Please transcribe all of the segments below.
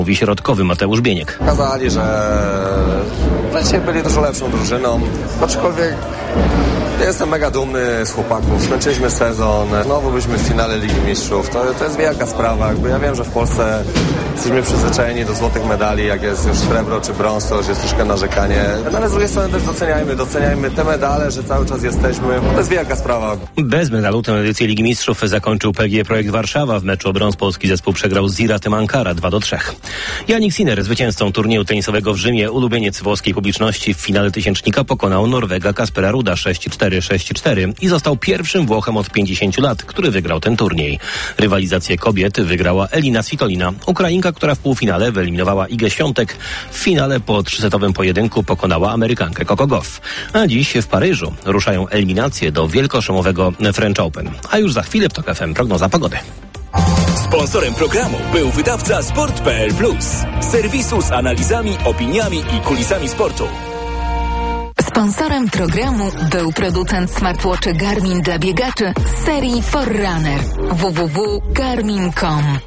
mówi środkowy Mateusz Bieniek. Pokazali, że wreszcie byli dużo lepszą drużyną, aczkolwiek jestem mega dumny z chłopaków. Skończyliśmy sezon, znowu byliśmy w finale Ligi Mistrzów. To jest wielka sprawa. Jakby ja wiem, że w Polsce jesteśmy przyzwyczajeni do złotych medali, jak jest już srebro czy brąz, to już jest troszkę narzekanie. No ale z drugiej strony też doceniajmy te medale, że cały czas jesteśmy. To jest wielka sprawa. Bez medalu tę edycję Ligi Mistrzów zakończył PGE Projekt Warszawa. W meczu o brąz polski zespół przegrał z Ziratem Ankara 2-3. Jannik Sinner, zwycięzcą turnieju tenisowego w Rzymie, ulubieniec włoskiej publiczności, w finale tysięcznika pokonał Norwega Kaspera Ruda 6-4, 6-4 i został pierwszym Włochem od 50 lat, który wygrał ten turniej. Rywalizację kobiet wygrała Elina Svitolina, Ukrainka, która w półfinale wyeliminowała Igę Świątek. W finale po trzysetowym pojedynku pokonała Amerykankę Coco Gauff. A dziś w Paryżu ruszają eliminacje do wielkoszumowego French Open. A już za chwilę w TOK FM prognoza pogody. Sponsorem programu był wydawca Sport.pl Plus, serwisu z analizami, opiniami i kulisami sportu. Sponsorem programu był producent smartwatchy Garmin dla biegaczy z serii Forerunner www.garmin.com.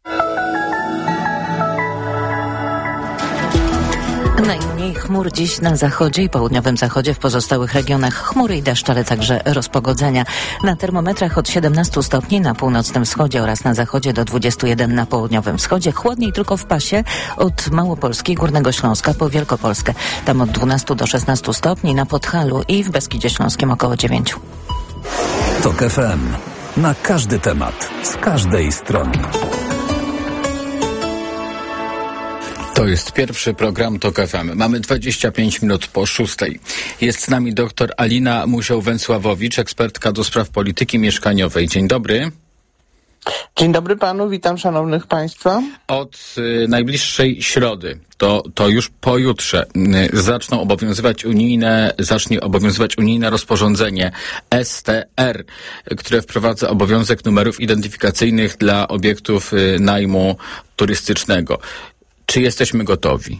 Najmniej chmur dziś na zachodzie i południowym zachodzie, w pozostałych regionach chmury i deszcz, ale także rozpogodzenia. Na termometrach od 17 stopni na północnym wschodzie oraz na zachodzie do 21 na południowym wschodzie. Chłodniej tylko w pasie od Małopolski, Górnego Śląska po Wielkopolskę. Tam od 12 do 16 stopni na Podhalu i w Beskidzie Śląskim około 9. TOK FM. Na każdy temat, z każdej strony. To jest pierwszy program TOK FM. Mamy 25 minut po 6:00. Jest z nami dr Alina Musiał-Węsławowicz, ekspertka do spraw polityki mieszkaniowej. Dzień dobry. Dzień dobry panu, witam szanownych państwa. Od najbliższej środy, to już pojutrze, zacznie obowiązywać unijne rozporządzenie STR, które wprowadza obowiązek numerów identyfikacyjnych dla obiektów najmu turystycznego. Czy jesteśmy gotowi?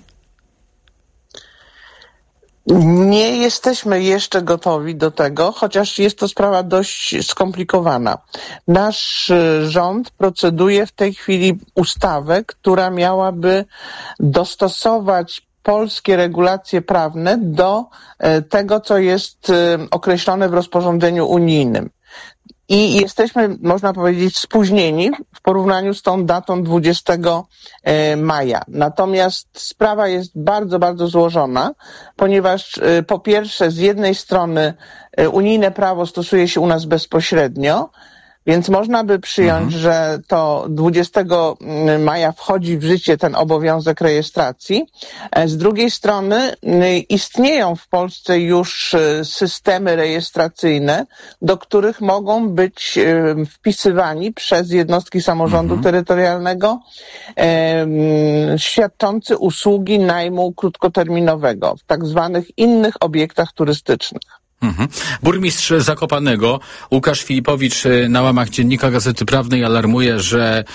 Nie jesteśmy jeszcze gotowi do tego, chociaż jest to sprawa dość skomplikowana. Nasz rząd proceduje w tej chwili ustawę, która miałaby dostosować polskie regulacje prawne do tego, co jest określone w rozporządzeniu unijnym. I jesteśmy, można powiedzieć, spóźnieni w porównaniu z tą datą 20 maja. Natomiast sprawa jest bardzo, bardzo złożona, ponieważ po pierwsze z jednej strony unijne prawo stosuje się u nas bezpośrednio, więc można by przyjąć, że to 20 maja wchodzi w życie ten obowiązek rejestracji. Z drugiej strony istnieją w Polsce już systemy rejestracyjne, do których mogą być wpisywani przez jednostki samorządu terytorialnego świadczący usługi najmu krótkoterminowego w tak zwanych innych obiektach turystycznych. Burmistrz Zakopanego Łukasz Filipowicz na łamach Dziennika Gazety Prawnej alarmuje, że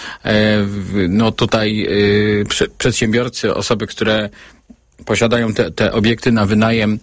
przedsiębiorcy, osoby, które posiadają te obiekty na wynajem,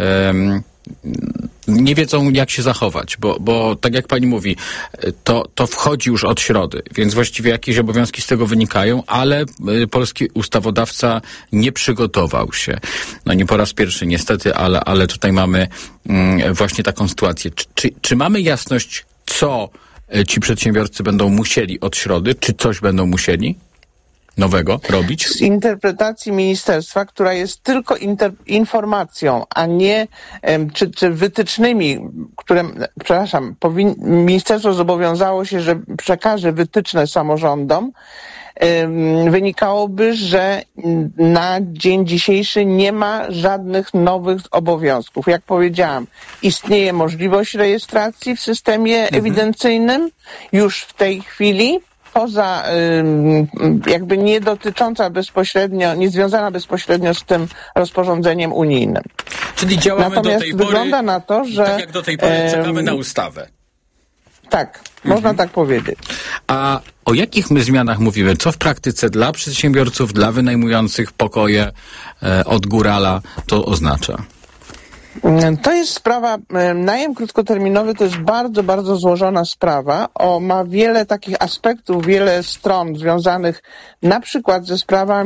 nie wiedzą, jak się zachować, bo tak jak pani mówi, to wchodzi już od środy, więc właściwie jakieś obowiązki z tego wynikają, ale polski ustawodawca nie przygotował się. No nie po raz pierwszy niestety, ale tutaj mamy właśnie taką sytuację. Czy mamy jasność, co ci przedsiębiorcy będą musieli od środy? Czy coś będą musieli nowego robić? Z interpretacji ministerstwa, która jest tylko informacją, a nie czy wytycznymi, które, ministerstwo zobowiązało się, że przekaże wytyczne samorządom, wynikałoby, że na dzień dzisiejszy nie ma żadnych nowych obowiązków. Jak powiedziałam, istnieje możliwość rejestracji w systemie ewidencyjnym już w tej chwili, poza jakby nie dotycząca bezpośrednio, nie związana bezpośrednio z tym rozporządzeniem unijnym. Czyli działamy Natomiast do tej pory, wygląda na to, że tak jak do tej pory czekamy na ustawę. Tak, można tak powiedzieć. A o jakich my zmianach mówimy? Co w praktyce dla przedsiębiorców, dla wynajmujących pokoje od górala to oznacza? To jest sprawa, najem krótkoterminowy to jest bardzo, bardzo złożona sprawa. Ma wiele takich aspektów, wiele stron związanych na przykład ze sprawami